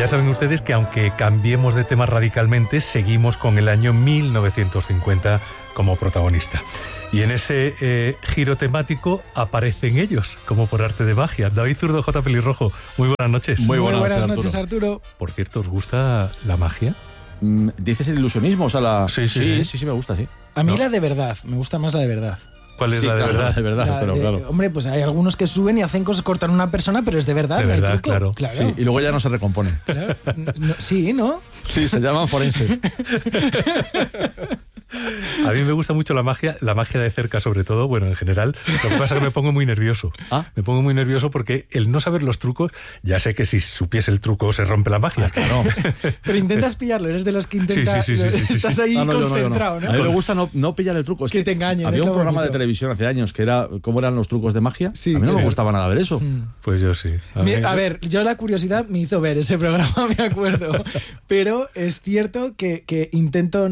Ya saben ustedes que aunque cambiemos de tema radicalmente, seguimos con el año 1950 como protagonista. Y en ese giro temático aparecen ellos, como por arte de magia. David Zurdo, J. Pelirrojo, muy buenas noches. Muy buenas noches, Arturo. Por cierto, ¿os gusta la magia? ¿Dices el ilusionismo? O sea, Sí, me gusta, sí. A mí la de verdad, me gusta más la de verdad. ¿Cuál es la de verdad? De verdad, pero claro. Hombre, pues hay algunos que suben y hacen cosas, cortan a una persona, pero es de verdad. De verdad, claro. Sí, y luego ya no se recomponen. Claro. Sí, ¿no? Sí, se llaman forenses. A mí me gusta mucho la magia de cerca sobre todo, bueno, en general. Lo que pasa es que me pongo muy nervioso. Me pongo muy nervioso porque el no saber los trucos, ya sé que si supiese el truco se rompe la magia. Claro. Pero intentas pillarlo, eres de los que intentas... Sí. Estás ahí concentrado, ¿no? A mí me gusta no pillar el truco. Es que te engañen. Había un programa bonito de televisión hace años que era cómo eran los trucos de magia. Sí, a mí no me gustaba nada ver eso. Pues yo sí. A ver, yo la curiosidad me hizo ver ese programa, me acuerdo. Pero es cierto que intento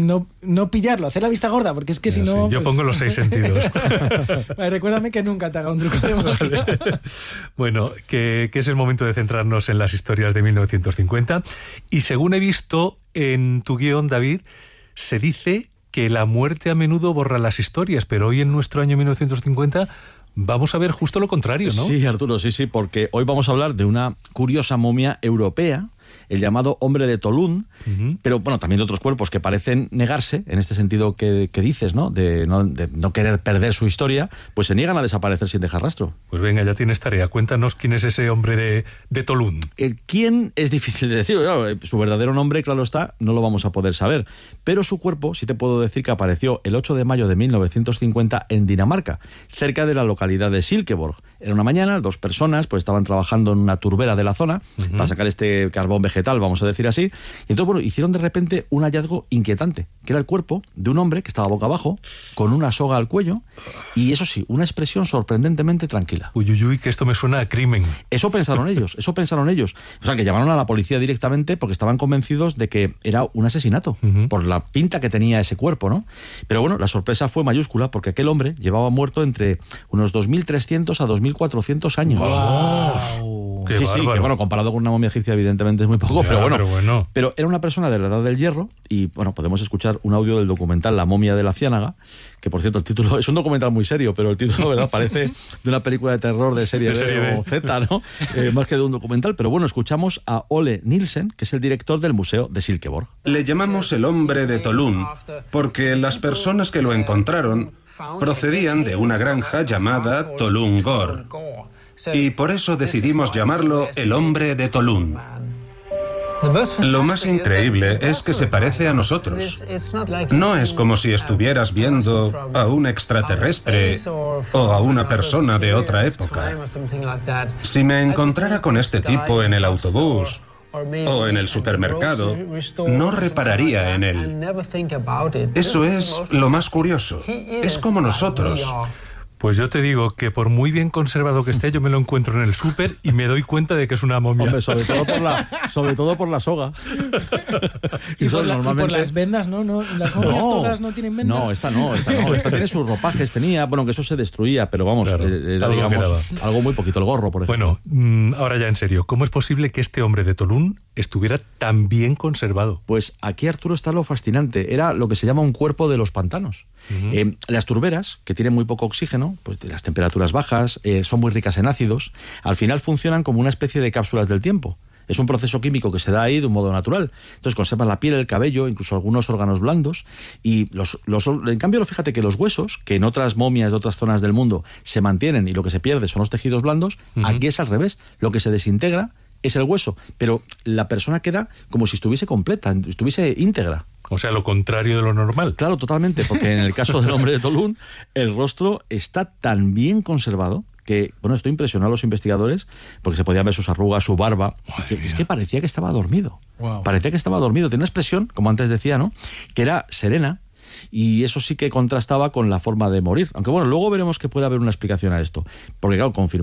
no pillarlo, hacer la vista gorda, porque es que si no... Sí. Yo pongo los 6 sentidos. Vale, recuérdame que nunca te haga un truco de magia. Bueno, que es el momento de centrarnos en las historias de 1950. Y según he visto en tu guión, David, se dice que la muerte a menudo borra las historias, pero hoy en nuestro año 1950 vamos a ver justo lo contrario, ¿no? Sí, Arturo, sí, porque hoy vamos a hablar de una curiosa momia europea, el llamado hombre de Tolún, pero bueno, también de otros cuerpos que parecen negarse, en este sentido que dices, ¿no? De no querer perder su historia, pues se niegan a desaparecer sin dejar rastro. Pues venga, ya tienes tarea. Cuéntanos quién es ese hombre de Tolún. ¿Quién? Es difícil de decir. Claro, su verdadero nombre, claro está, no lo vamos a poder saber. Pero su cuerpo, sí te puedo decir que apareció el 8 de mayo de 1950 en Dinamarca, cerca de la localidad de Silkeborg. Era una mañana, 2 personas pues estaban trabajando en una turbera de la zona para sacar este carbón vegetal, vamos a decir así. Y entonces, bueno, hicieron de repente un hallazgo inquietante, que era el cuerpo de un hombre que estaba boca abajo, con una soga al cuello, y eso sí, una expresión sorprendentemente tranquila. Uy, que esto me suena a crimen. Eso pensaron ellos. O sea, que llamaron a la policía directamente porque estaban convencidos de que era un asesinato, por la pinta que tenía ese cuerpo, ¿no? Pero bueno, la sorpresa fue mayúscula porque aquel hombre llevaba muerto entre unos 2.300 a 2.400 años. ¡Wow! ¡Qué Sí, que bueno, comparado con una momia egipcia evidentemente es muy poco, ya, pero bueno. Pero era una persona de la edad del hierro y bueno, podemos escuchar un audio del documental La momia de la ciénaga, que por cierto el título es un documental muy serio, pero el título, ¿verdad?, parece de una película de terror de serie B o Z, ¿no? Más que de un documental. Pero bueno, escuchamos a Ole Nielsen, que es el director del Museo de Silkeborg. Le llamamos el hombre de Tolún porque las personas que lo encontraron procedían de una granja llamada Tolún Gor, y por eso decidimos llamarlo el hombre de Tolún. Lo más increíble es que se parece a nosotros. No es como si estuvieras viendo a un extraterrestre o a una persona de otra época. Si me encontrara con este tipo en el autobús o en el supermercado, no repararía en él. Eso es lo más curioso. Es como nosotros. Pues yo te digo que por muy bien conservado que esté, yo me lo encuentro en el súper y me doy cuenta de que es una momia. Hombre, sobre todo por la soga. Y por las vendas, ¿no? Las momias todas no tienen vendas. No, esta no. Esta tiene sus ropajes, bueno, que eso se destruía, pero vamos, claro, era, digamos, algo muy poquito. El gorro, por ejemplo. Bueno, ahora ya en serio, ¿cómo es posible que este hombre de Tolún estuviera tan bien conservado? Pues aquí, Arturo, está lo fascinante. Era lo que se llama un cuerpo de los pantanos. Las turberas, que tienen muy poco oxígeno, pues de las temperaturas bajas, son muy ricas en ácidos, al final funcionan como una especie de cápsulas del tiempo. Es un proceso químico que se da ahí de un modo natural. Entonces conservan la piel, el cabello, incluso algunos órganos blandos. Y en cambio, fíjate que los huesos, que en otras momias de otras zonas del mundo se mantienen y lo que se pierde son los tejidos blandos, aquí es al revés. Lo que se desintegra es el hueso, pero la persona queda como si estuviese completa, estuviese íntegra. O sea, lo contrario de lo normal. Claro, totalmente, porque en el caso del hombre de Tolún, el rostro está tan bien conservado que, bueno, esto impresionó a los investigadores porque se podían ver sus arrugas, su barba. Es que parecía que estaba dormido. Wow. Parecía que estaba dormido. Tenía una expresión, como antes decía, ¿no?, que era serena. Y eso sí que contrastaba con la forma de morir. Aunque bueno, luego veremos que puede haber una explicación a esto. Porque claro, confirmaron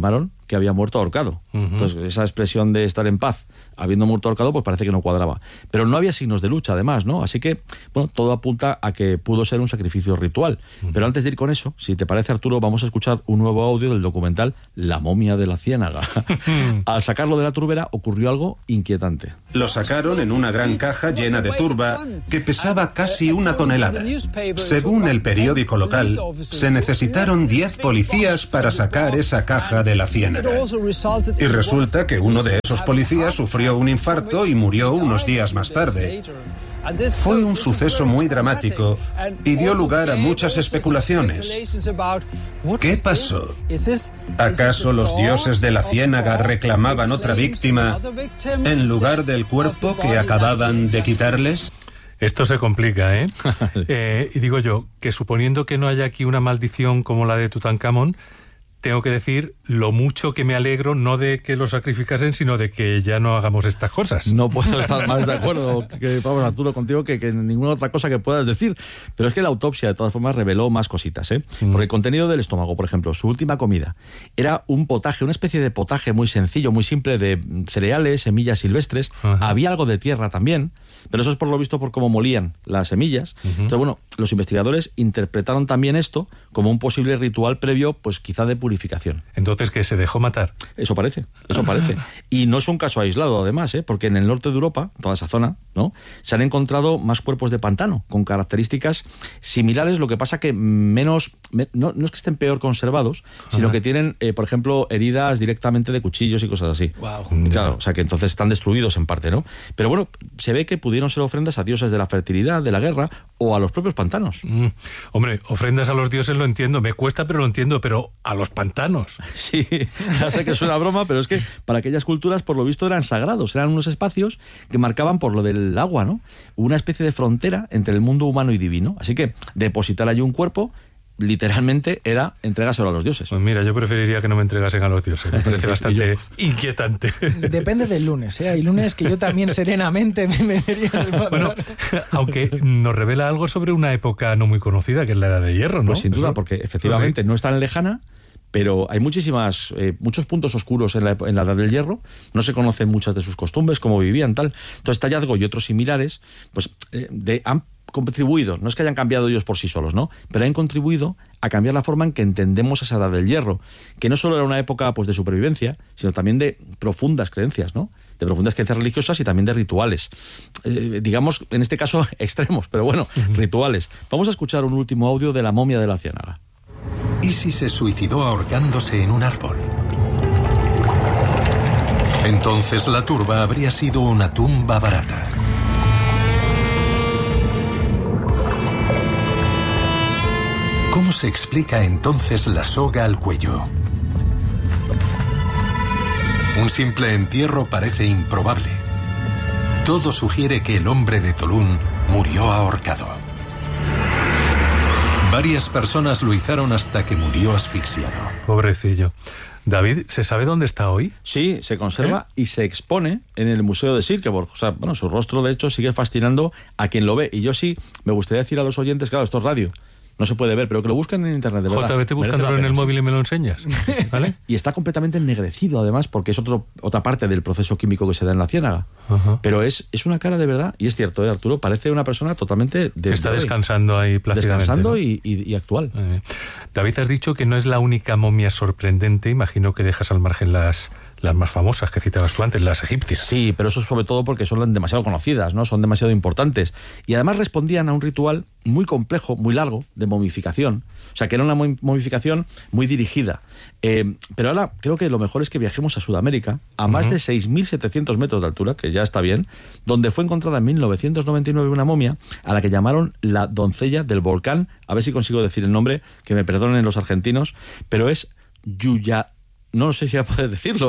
que había muerto ahorcado. Entonces, esa expresión de estar en paz habiendo muerto ahorcado, pues parece que no cuadraba. Pero no había signos de lucha, además, ¿no? Así que, bueno, todo apunta a que pudo ser un sacrificio ritual. Pero antes de ir con eso, si te parece, Arturo, vamos a escuchar un nuevo audio del documental La momia de la ciénaga. Al sacarlo de la turbera ocurrió algo inquietante. Lo sacaron en una gran caja llena de turba que pesaba casi 1 tonelada. Según el periódico local, se necesitaron 10 policías para sacar esa caja de la ciénaga. Y resulta que uno de esos policías sufrió un infarto y murió unos días más tarde. Fue un suceso muy dramático y dio lugar a muchas especulaciones. ¿Qué pasó? ¿Acaso los dioses de la ciénaga reclamaban otra víctima en lugar del cuerpo que acababan de quitarles? Esto se complica, ¿eh? Y digo yo, que suponiendo que no haya aquí una maldición como la de Tutankamón, tengo que decir lo mucho que me alegro, no de que lo sacrificasen, sino de que ya no hagamos estas cosas. No puedo estar más de acuerdo, vamos, Arturo, contigo que ninguna otra cosa que puedas decir. Pero es que la autopsia, de todas formas, reveló más cositas, ¿eh? Porque el contenido del estómago, por ejemplo, su última comida, era un potaje, una especie de potaje muy sencillo, muy simple, de cereales, semillas silvestres. Ajá. Había algo de tierra también, pero eso es por lo visto por cómo molían las semillas. Entonces, bueno, los investigadores interpretaron también esto como un posible ritual previo, pues quizá de purificación. Entonces, ¿que se dejó matar? Eso parece. Y no es un caso aislado, además, porque en el norte de Europa, toda esa zona, ¿no?, se han encontrado más cuerpos de pantano con características similares, lo que pasa que no es que estén peor conservados, sino que tienen, por ejemplo, heridas directamente de cuchillos y cosas así. Wow. Claro, o sea que entonces están destruidos en parte, ¿no? Pero bueno, se ve que pudieron ser ofrendas a dioses de la fertilidad, de la guerra o a los propios pantanos. Hombre, ofrendas a los dioses lo entiendo, me cuesta, pero lo entiendo, pero a los pantanos. Sí, ya sé que es una broma, pero es que para aquellas culturas, por lo visto, eran sagrados, eran unos espacios que marcaban, por lo del agua, ¿no?, una especie de frontera entre el mundo humano y divino. Así que depositar allí un cuerpo literalmente era entregárselo a los dioses. Pues mira, yo preferiría que no me entregasen a los dioses. Me parece bastante inquietante. Depende del lunes, ¿eh? Hay lunes que yo también serenamente me metería en el Bueno, aunque nos revela algo sobre una época no muy conocida, que es la Edad de Hierro, ¿no? Pues sin duda, porque efectivamente no es tan lejana, pero hay muchos puntos oscuros en la Edad del Hierro. No se conocen muchas de sus costumbres, cómo vivían, tal. Entonces, este hallazgo y otros similares, pues han contribuido, no es que hayan cambiado ellos por sí solos, ¿no?, pero han contribuido a cambiar la forma en que entendemos esa Edad del Hierro, que no solo era una época, pues, de supervivencia, sino también de profundas creencias, ¿no?, de profundas creencias religiosas y también de rituales, digamos, en este caso extremos, pero bueno, rituales. Vamos a escuchar un último audio de La momia de la ciénaga. ¿Y si se suicidó ahorcándose en un árbol? Entonces la turba habría sido una tumba barata. ¿Cómo se explica entonces la soga al cuello? Un simple entierro parece improbable. Todo sugiere que el hombre de Tolún murió ahorcado. Varias personas lo izaron hasta que murió asfixiado. Pobrecillo. David, ¿se sabe dónde está hoy? Sí, se conserva y se expone en el Museo de Silkeborg. O sea, bueno, su rostro, de hecho, sigue fascinando a quien lo ve. Y yo sí, me gustaría decir a los oyentes, claro, esto es radio, no se puede ver, pero que lo busquen en internet, de verdad. JBT, buscándolo en el móvil y me lo enseñas, ¿vale? Y está completamente ennegrecido, además, porque es otra parte del proceso químico que se da en la ciénaga. Pero es una cara de verdad, y es cierto, Arturo, parece una persona totalmente... que está descansando ahí plácidamente. Descansando, ¿no? y actual. David, has dicho que no es la única momia sorprendente, imagino que dejas al margen las más famosas que citabas tú antes, las egipcias. Sí, pero eso es sobre todo porque son demasiado conocidas, ¿no? Son demasiado importantes. Y además respondían a un ritual muy complejo, muy largo, de momificación. O sea, que era una momificación muy dirigida. Pero ahora creo que lo mejor es que viajemos a Sudamérica, a más de 6.700 metros de altura, que ya está bien, donde fue encontrada en 1999 una momia a la que llamaron la doncella del volcán. A ver si consigo decir el nombre, que me perdonen los argentinos, pero es no sé si ya puedes decirlo,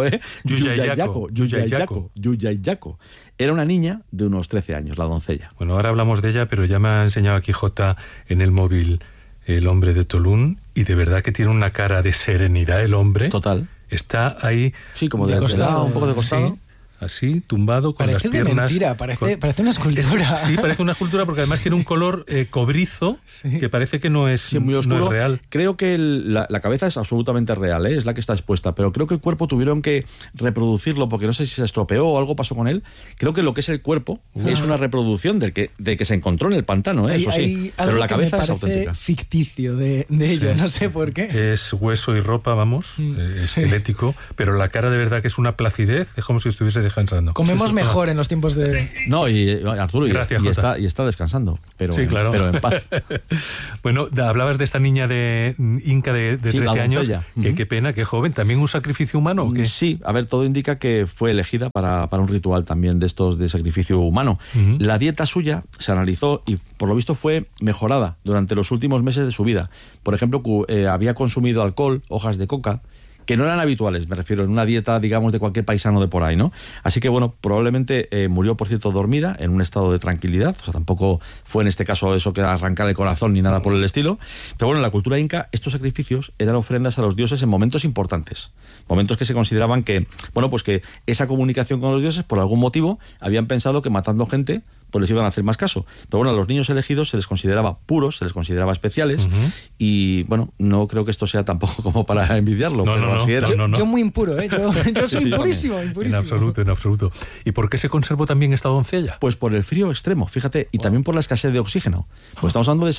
Yuyayaco. Era una niña de unos 13 años, la doncella. Bueno, ahora hablamos de ella, pero ya me ha enseñado aquí J en el móvil el hombre de Tolún, y de verdad que tiene una cara de serenidad el hombre. Total. Está ahí... Sí, como de costado, un poco de costado. Sí, así, tumbado, con parece las piernas... de mentira, parece una escultura. Sí, parece una escultura porque además tiene un color cobrizo que parece que no es, muy oscuro. No es real. Creo que la cabeza es absolutamente real, es la que está expuesta, pero creo que el cuerpo tuvieron que reproducirlo porque no sé si se estropeó o algo pasó con él. Creo que lo que es el cuerpo es una reproducción del que se encontró en el pantano, eso sí. Pero la cabeza es auténtica. Ficticio de ello, no sé por qué. Es hueso y ropa, vamos, esquelético, pero la cara de verdad que es una placidez, es como si estuviese descansando. Comemos mejor en los tiempos de... No, y Arturo, gracias, y está descansando, pero, sí, claro. pero en paz. Bueno, hablabas de esta niña de Inca de 13 años, qué pena, qué joven. ¿También un sacrificio humano o qué? Sí, a ver, todo indica que fue elegida para un ritual también de estos de sacrificio humano. La dieta suya se analizó y por lo visto fue mejorada durante los últimos meses de su vida. Por ejemplo, había consumido alcohol, hojas de coca, que no eran habituales, me refiero, en una dieta, digamos, de cualquier paisano de por ahí, ¿no? Así que, bueno, probablemente murió, por cierto, dormida, en un estado de tranquilidad, o sea, tampoco fue en este caso eso que arrancar el corazón ni nada por el estilo, pero bueno, en la cultura inca estos sacrificios eran ofrendas a los dioses en momentos importantes, momentos que se consideraban que, bueno, pues que esa comunicación con los dioses, por algún motivo, habían pensado que matando gente pues les iban a hacer más caso. Pero bueno, a los niños elegidos se les consideraba puros, se les consideraba especiales, y bueno, no creo que esto sea tampoco como para envidiarlo, pero así era. Yo muy impuro, ¿eh? Yo soy impurísimo. En absoluto. ¿Y por qué se conservó también esta doncella? Pues por el frío extremo, fíjate, y también por la escasez de oxígeno. Pues estamos hablando de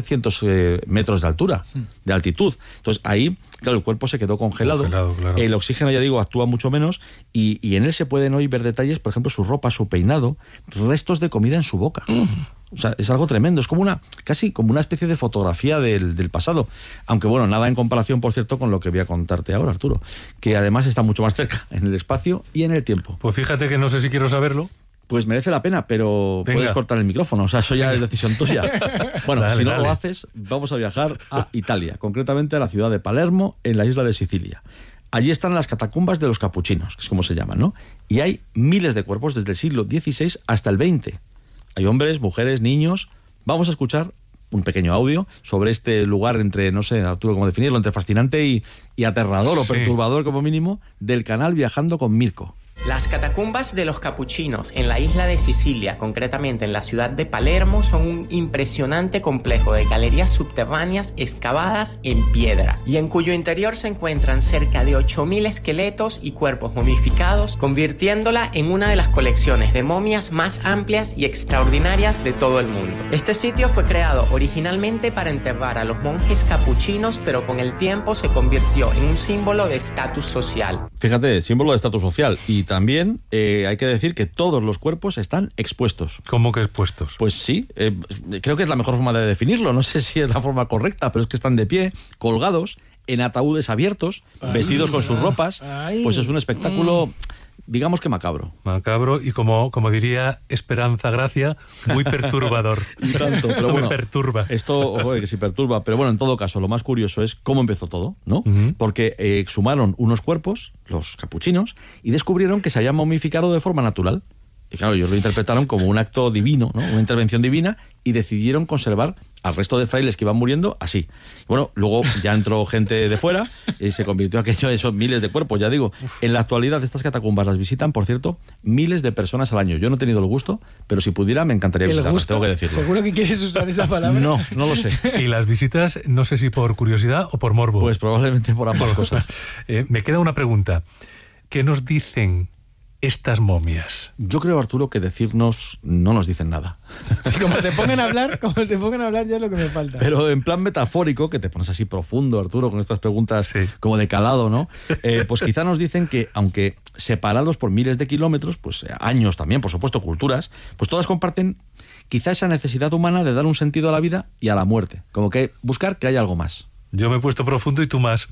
6.700 metros de altura, de altitud. Entonces ahí, claro, el cuerpo se quedó congelado. Claro. El oxígeno, ya digo, actúa mucho menos, y en él se pueden hoy ver detalles, por ejemplo, su ropa, su peinado, restos de comida en su boca. O sea, es algo tremendo, es como casi como una especie de fotografía del pasado. Aunque bueno, nada en comparación, por cierto, con lo que voy a contarte ahora, Arturo, que además está mucho más cerca, en el espacio y en el tiempo. Pues fíjate que no sé si quiero saberlo. Pues merece la pena, pero puedes cortar el micrófono, o sea, eso ya es decisión tuya. Bueno, si no lo haces, vamos a viajar a Italia, concretamente a la ciudad de Palermo, en la isla de Sicilia. Allí están las catacumbas de los capuchinos, que es como se llaman, ¿no? Y hay miles de cuerpos desde el siglo XVI hasta el XX. Hay hombres, mujeres, niños. Vamos a escuchar un pequeño audio sobre este lugar entre, no sé, Arturo, cómo definirlo, entre fascinante y aterrador o perturbador como mínimo, del canal Viajando con Mirko. Las catacumbas de los capuchinos en la isla de Sicilia, concretamente en la ciudad de Palermo, son un impresionante complejo de galerías subterráneas excavadas en piedra y en cuyo interior se encuentran cerca de 8.000 esqueletos y cuerpos momificados, convirtiéndola en una de las colecciones de momias más amplias y extraordinarias de todo el mundo. Este sitio fue creado originalmente para enterrar a los monjes capuchinos, pero con el tiempo se convirtió en un símbolo de estatus social. Fíjate, símbolo de estatus social. Y también hay que decir que todos los cuerpos están expuestos. ¿Cómo que expuestos? Pues sí, creo que es la mejor forma de definirlo. No sé si es la forma correcta, pero es que están de pie, colgados, en ataúdes abiertos, vestidos con sus ropas. Pues es un espectáculo, digamos que macabro. Macabro y como diría Esperanza Gracia, muy perturbador. Y tanto, pero esto bueno, me perturba. Esto, que sí perturba. Pero bueno, en todo caso, lo más curioso es cómo empezó todo, ¿no? Porque exhumaron unos cuerpos, los capuchinos, y descubrieron que se habían momificado de forma natural. Y claro, ellos lo interpretaron como un acto divino, ¿no? Una intervención divina, y decidieron conservar al resto de frailes que iban muriendo así. Bueno, luego ya entró gente de fuera y se convirtió aquello en esos miles de cuerpos, ya digo. En la actualidad estas catacumbas las visitan, por cierto, miles de personas al año. Yo no he tenido el gusto, pero si pudiera me encantaría visitarlas, tengo que decirlo. ¿Seguro que quieres usar esa palabra? No lo sé. ¿Y las visitas, no sé si por curiosidad o por morbo? Pues probablemente por ambas cosas. Me queda una pregunta. ¿Qué nos dicen estas momias? Yo creo, Arturo, que decirnos no nos dicen nada. Sí, como se pongan a hablar ya es lo que me falta. Pero en plan metafórico, que te pones así profundo, Arturo, con estas preguntas como de calado, ¿no? Pues quizá nos dicen que, aunque separados por miles de kilómetros, pues años también, por supuesto, culturas, pues todas comparten quizá esa necesidad humana de dar un sentido a la vida y a la muerte. Como que buscar que haya algo más. Yo me he puesto profundo y tú más.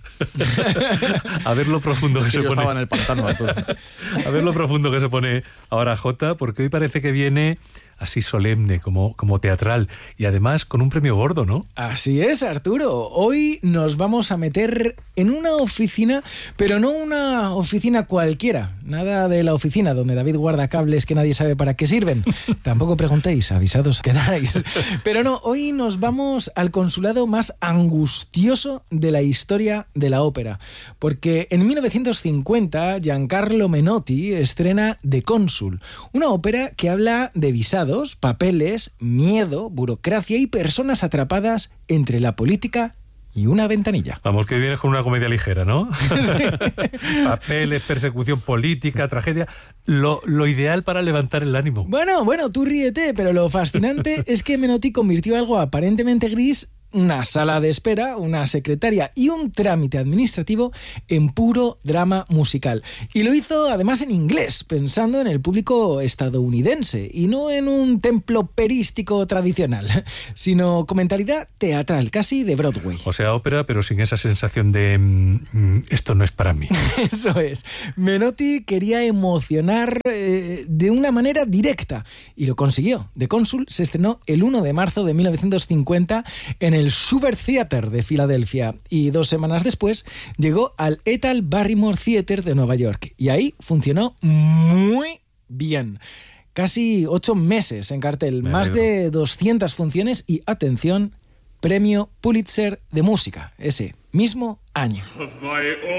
A ver lo profundo que se pone. Estaba en el pantano, Arturo. A ver lo profundo que se pone ahora Jota, porque hoy parece que viene así solemne, como teatral, y además con un premio gordo, ¿no? Así es, Arturo. Hoy nos vamos a meter en una oficina, pero no una oficina cualquiera. Nada de la oficina donde David guarda cables que nadie sabe para qué sirven. Tampoco preguntéis, avisados quedáis. Pero no, hoy nos vamos al consulado más angustioso curioso de la historia de la ópera, porque en 1950 Giancarlo Menotti estrena De Cónsul, una ópera que habla de visados, papeles, miedo, burocracia y personas atrapadas entre la política y una ventanilla. Vamos, que vienes con una comedia ligera, ¿no? Sí. Papeles, persecución política, tragedia. Lo ideal para levantar el ánimo. Bueno, tú ríete, pero lo fascinante es que Menotti convirtió algo aparentemente gris, una sala de espera, una secretaria y un trámite administrativo en puro drama musical. Y lo hizo además en inglés, pensando en el público estadounidense y no en un templo operístico tradicional, sino con mentalidad teatral, casi de Broadway. O sea, ópera, pero sin esa sensación de esto no es para mí. Eso es. Menotti quería emocionar de una manera directa y lo consiguió. De Cónsul se estrenó el 1 de marzo de 1950 en el Schubert Theater de Filadelfia y 2 semanas después llegó al Ethel Barrymore Theater de Nueva York y ahí funcionó muy bien. Casi 8 meses en cartel, más de 200 funciones y, atención, premio Pulitzer de música ese mismo año.